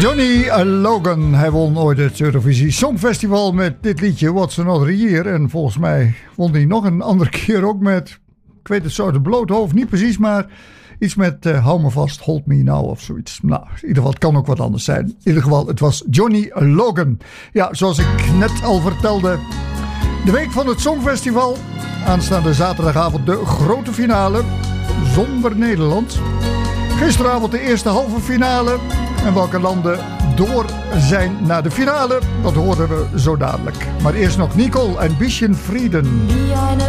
Johnny Logan, hij won ooit het Eurovisie Songfestival met dit liedje What's Another Year. En volgens mij won hij nog een andere keer ook met, ik weet het zo uit het blote hoofd niet precies, maar iets met hou me vast, hold me now of zoiets. Nou, in ieder geval, het kan ook wat anders zijn. In ieder geval, het was Johnny Logan. Ja, zoals ik net al vertelde, de week van het Songfestival. Aanstaande zaterdagavond de grote finale zonder Nederland. Gisteravond de eerste halve finale. En welke landen door zijn naar de finale, dat horen we zo dadelijk. Maar eerst nog Nicole en Bisschen Frieden.